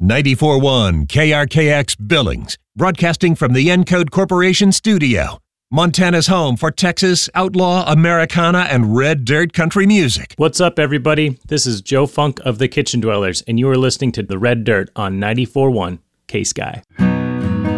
94.1 KRKX Billings, broadcasting from the Encode Corporation studio. Montana's home for Texas, outlaw, Americana, and red dirt country music. What's up, everybody? This is Joe Funk of the Kitchen Dwellers, and you are listening to The Red Dirt on 94.1 K-Sky.